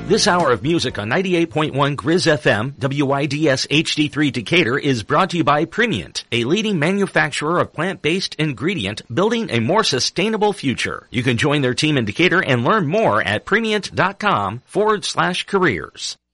This hour of music on 98.1 Grizz FM, WIDS HD3 Decatur is brought to you by Premiant, a leading manufacturer of plant-based ingredient building a more sustainable future. You can join their team in Decatur and learn more at premiant.com/careers.